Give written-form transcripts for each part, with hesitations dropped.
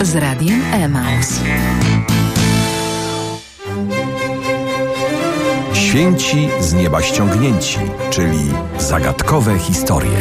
z Radiem Emaus. Święci z nieba ściągnięci, czyli zagadkowe historie.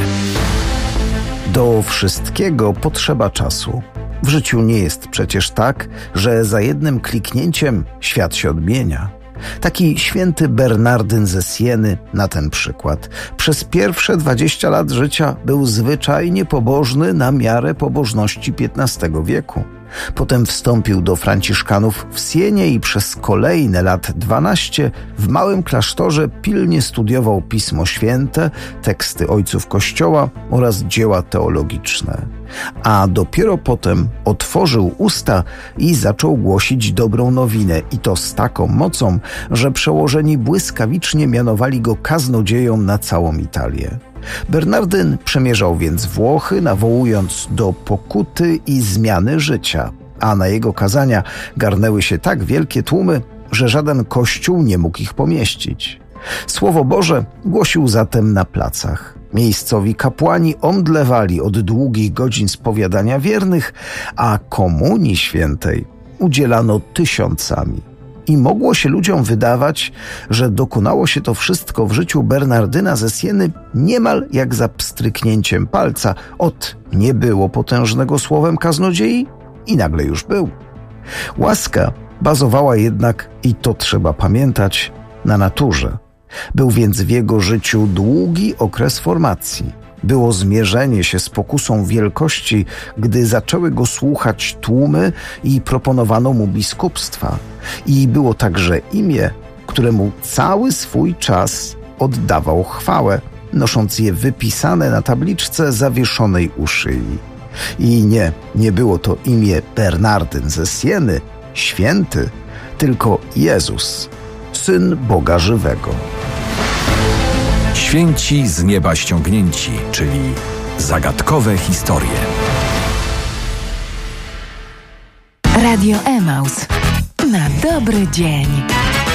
Do wszystkiego potrzeba czasu. W życiu nie jest przecież tak, że za jednym kliknięciem świat się odmienia. Taki święty Bernardyn ze Sieny na ten przykład. Przez pierwsze 20 lat życia był zwyczajnie pobożny na miarę pobożności XV wieku. Potem wstąpił do franciszkanów w Sienie i przez kolejne lat 12 w małym klasztorze pilnie studiował Pismo Święte, teksty ojców Kościoła oraz dzieła teologiczne. A dopiero potem otworzył usta i zaczął głosić dobrą nowinę i to z taką mocą, że przełożeni błyskawicznie mianowali go kaznodzieją na całą Italię. Bernardyn przemierzał więc Włochy, nawołując do pokuty i zmiany życia, a na jego kazania garnęły się tak wielkie tłumy, że żaden kościół nie mógł ich pomieścić. Słowo Boże głosił zatem na placach. Miejscowi kapłani omdlewali od długich godzin spowiadania wiernych, a komunii świętej udzielano tysiącami. I mogło się ludziom wydawać, że dokonało się to wszystko w życiu Bernardyna ze Sieny niemal jak za pstryknięciem palca. Nie było potężnego słowem kaznodziei i nagle już był. Łaska bazowała jednak, i to trzeba pamiętać, na naturze. Był więc w jego życiu długi okres formacji. Było zmierzenie się z pokusą wielkości, gdy zaczęły go słuchać tłumy i proponowano mu biskupstwa. I było także imię, któremu cały swój czas oddawał chwałę, nosząc je wypisane na tabliczce zawieszonej u szyi. I nie było to imię Bernardyn ze Sieny, święty, tylko Jezus, Syn Boga żywego. Święci z nieba ściągnięci, czyli zagadkowe historie. Radio Emaus. Na dobry dzień.